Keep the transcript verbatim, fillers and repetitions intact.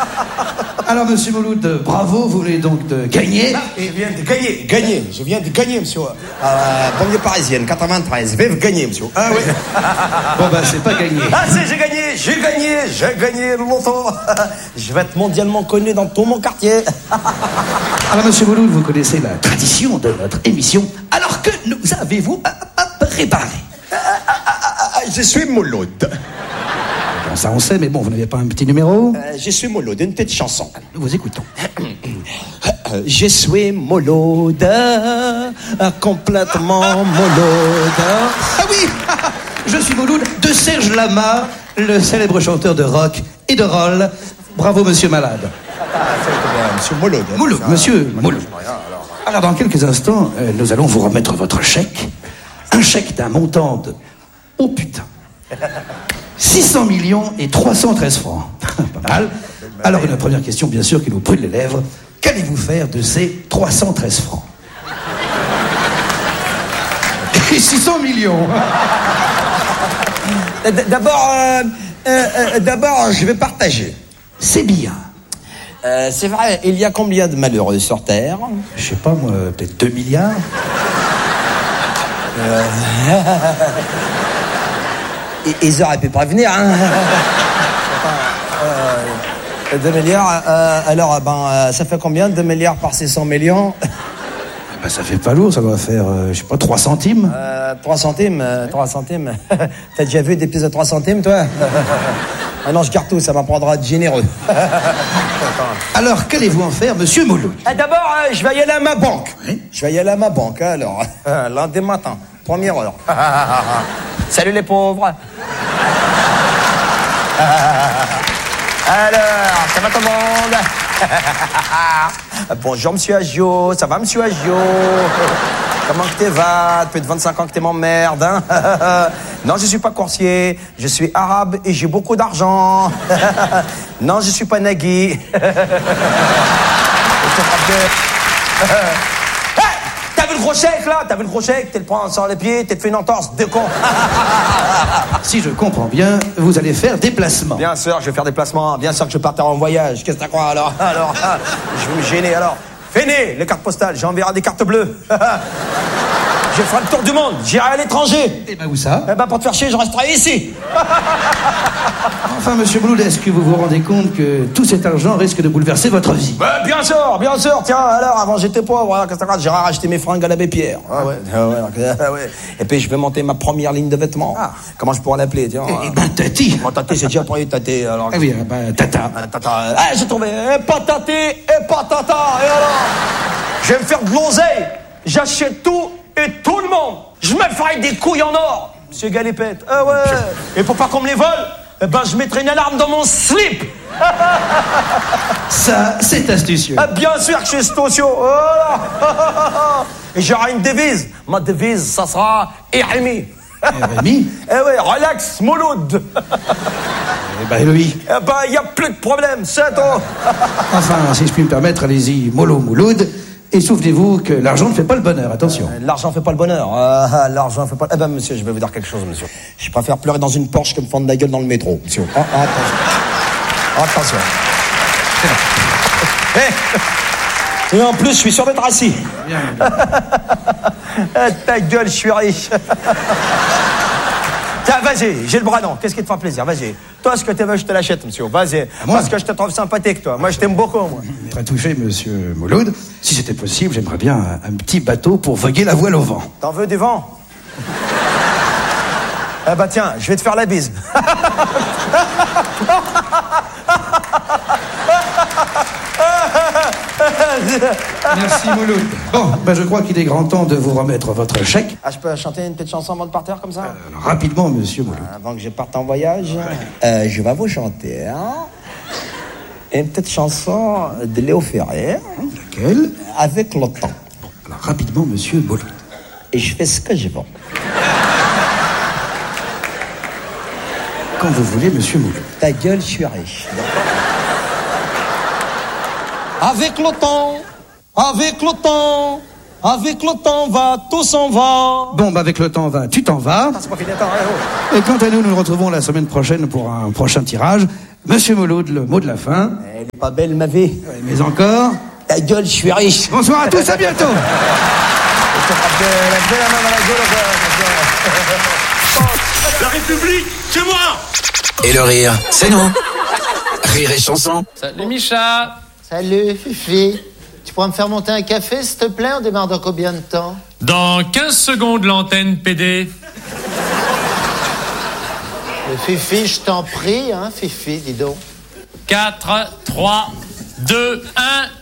Alors, monsieur Mouloud, bravo, vous venez donc de gagner. Ah, je viens de gagner, gagner, je viens de gagner, monsieur. Euh, banlieue parisienne, quatre-vingt-treize, vive gagner, monsieur. Ah oui. Bon, ben, c'est pas gagné. Ah, c'est, j'ai gagné, j'ai gagné, j'ai gagné le loto. Je vais être mondialement connu dans tout mon quartier. Alors, monsieur Mouloud, vous connaissez la tradition de notre émission. Alors, que nous avez-vous à, à préparer? Ah, ah, ah, ah, je suis Mouloud. Bon, ça on sait, mais bon, vous n'avez pas un petit numéro? Euh, je suis Mouloud, une petite chanson. Nous vous écoutons. Je suis Mouloud, euh, complètement Mouloud. Ah oui. Je suis Mouloud de Serge Lama, le célèbre chanteur de rock et de roll. Bravo, monsieur Malade. Monsieur Mouloud. Mouloud, monsieur Mouloud. Alors, dans quelques instants, euh, nous allons vous remettre votre chèque. Un chèque d'un montant de... Oh putain, six cents millions et trois cent treize francs. Pas mal. Alors, une première question, bien sûr, qui nous brûle les lèvres. Qu'allez-vous faire de ces trois cent treize francs? Et six cents millions. D'abord, euh, euh, euh, d'abord, je vais partager. C'est bien. Euh, c'est vrai, il y a combien de malheureux sur Terre? Je sais pas, moi, peut-être deux milliards. Euh... Ils auraient pu prévenir, hein. euh, deux milliards, euh, alors, ben, euh, ça fait combien, deux milliards par six cents millions? Ben, ça fait pas lourd, ça doit faire, euh, je sais pas, trois centimes. Euh, trois centimes, euh, trois centimes. T'as déjà vu des pièces de trois centimes, toi? Ah non, je garde tout, ça m'apprendra à être généreux. Alors, qu'allez-vous en faire, monsieur Mouloud? Ah, d'abord, euh, je vais y aller à ma banque. Oui. Je vais y aller à ma banque, hein, alors. Lundi matin, première heure. Salut les pauvres. Alors, ça va tout le monde? Bonjour, monsieur Agio. Ça va, monsieur Agio? Comment que t'es va? Depuis vingt-cinq ans que t'es m'emmerde, hein? Non, je suis pas coursier. Je suis arabe et j'ai beaucoup d'argent. Non, je suis pas Nagui. T'as vu le gros chèque, là? T'as vu le gros chèque? T'es le prends sur les pieds, t'es fait une entorse, de con. Si je comprends bien, vous allez faire déplacement. Bien sûr, je vais faire des placements. Bien sûr que je partais en voyage. Qu'est-ce que t'as quoi, alors? Alors, je vais me gêner, alors. Venez, les cartes postales, j'enverrai des cartes bleues. Je ferai le tour du monde, j'irai à l'étranger. Et ben où ça? Eh ben pour te faire chier, je resterai ici. Enfin, monsieur Mouloud, est-ce que vous vous rendez compte que tout cet argent risque de bouleverser votre vie? Ben, bien sûr, bien sûr. Tiens, alors, avant j'étais pauvre, alors, qu'est-ce que t'as? J'irai racheter mes fringues à l'abbé Pierre. Ah ouais, ah ouais, ah ouais. Et puis je vais monter ma première ligne de vêtements. Ah. Comment je pourrais l'appeler, tiens? Eh ben, Tati. Bon, Tati, c'est déjà pour les Tati, alors. Ah oui, ben, Tata. Ah, tata. Ah, j'ai trouvé. Et pas Tati, et pas Tata. Et alors? Je vais me faire de l'oseille. J'achète tout et tout le monde. Je me ferai des couilles en or, monsieur Galépette. Ah ouais. Et pour pas qu'on me les vole, eh ben je mettrai une alarme dans mon slip. Ça, c'est astucieux. Ah, bien sûr que je suis astucieux. Voilà. Et j'aurai une devise. Ma devise, ça sera Rémi. Rémi? Eh ouais, relax, Mouloud. Eh ben, Louis. Eh ben, il n'y a plus de problème, c'est tout. Enfin, si je puis me permettre, allez-y, mollo Mouloud. Et souvenez-vous que l'argent ne fait pas le bonheur, attention. Euh, l'argent fait pas le bonheur. Euh, l'argent fait pas... Eh ben, monsieur, je vais vous dire quelque chose, monsieur. Je préfère pleurer dans une Porsche que me fendre la gueule dans le métro, monsieur. Oh, attention. Attention. Et en plus, je suis sûr d'être assis. Bien. Ta gueule, je suis riche. Tiens, vas-y, j'ai le bras long. Qu'est-ce qui te fera plaisir? Vas-y. Toi, ce que tu veux, je te l'achète, monsieur. Vas-y. Moi? Parce que je te trouve sympathique, toi. Moi, je t'aime beaucoup, moi. Très touché, monsieur Mouloud. Si c'était possible, j'aimerais bien un, un petit bateau pour voguer la voile au vent. T'en veux du vent? Eh ben, tiens, je vais te faire la bise. Merci Mouloud. Bon, ben je crois qu'il est grand temps de vous remettre votre chèque. Ah, je peux chanter une petite chanson avant de partir comme ça? Euh, alors, rapidement, monsieur Mouloud. Avant que je parte en voyage, euh, je vais vous chanter hein, une petite chanson de Léo Ferré. Laquelle? Avec le temps. Bon, alors rapidement, monsieur Mouloud. Et je fais ce que je veux. Quand vous voulez, monsieur Mouloud. Ta gueule, je suis riche. Avec le temps, avec le temps, Avec le temps va, tout s'en va. Bon, bah avec le temps va, tu t'en vas. Ah, c'est pas fini, attends, ouais, oh. Et quant à nous, nous nous retrouvons la semaine prochaine pour un prochain tirage. Monsieur Mouloud, le mot de la fin. Elle est pas belle, ma vie. Mais encore. Ta gueule, je suis riche. Bonsoir à tous, à bientôt. La République, c'est moi. Et le rire, c'est nous. Rire et chanson. Salut Micha. Salut Fifi. Tu pourras me faire monter un café s'il te plaît? On démarre dans combien de temps? Dans quinze secondes l'antenne P D. Mais Fifi, je t'en prie, hein Fifi, dis donc. quatre, trois, deux, un,